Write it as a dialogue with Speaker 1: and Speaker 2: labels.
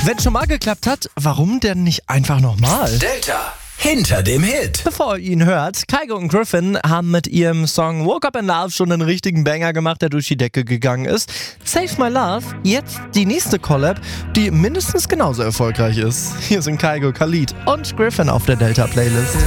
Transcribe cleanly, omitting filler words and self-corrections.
Speaker 1: Wenn schon mal geklappt hat, warum denn nicht einfach nochmal?
Speaker 2: Delta hinter dem Hit.
Speaker 1: Bevor ihr ihn hört, Kygo und Griffin haben mit ihrem Song Woke Up in Love schon einen richtigen Banger gemacht, der durch die Decke gegangen ist. Save My Love, jetzt die nächste Collab, die mindestens genauso erfolgreich ist. Hier sind Kygo, Khalid und Griffin auf der Delta-Playlist.